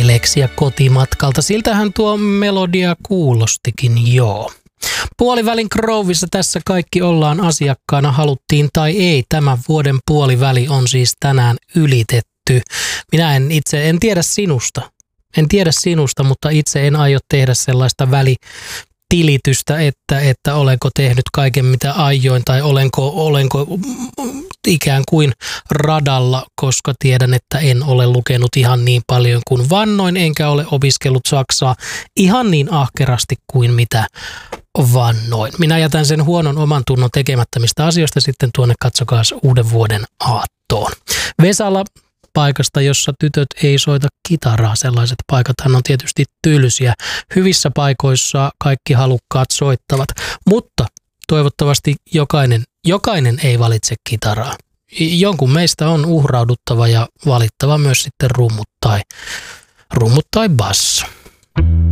Teleksiä kotimatkalta. Siltähän tuo melodia kuulostikin, joo. Puolivälin Groovissa tässä kaikki ollaan asiakkaana, haluttiin tai ei. Tämän vuoden puoliväli on siis tänään ylitetty. Minä en tiedä sinusta. En tiedä sinusta, mutta itse en aio tehdä sellaista välitilitystä, että olenko tehnyt kaiken mitä aioin tai olenko ikään kuin radalla, koska tiedän, että en ole lukenut ihan niin paljon kuin vannoin, enkä ole opiskellut saksaa ihan niin ahkerasti kuin mitä vannoin. Minä jätän sen huonon oman tunnon tekemättömistä asioista sitten tuonne katsokaas uuden vuoden aattoon. Vesala paikasta, jossa tytöt ei soita kitaraa. Sellaiset paikathan on tietysti tylsiä. Hyvissä paikoissa kaikki halukkaat soittavat, mutta toivottavasti jokainen ei valitse kitaraa. Jonkun meistä on uhrauduttava ja valittava myös sitten rummut tai basso.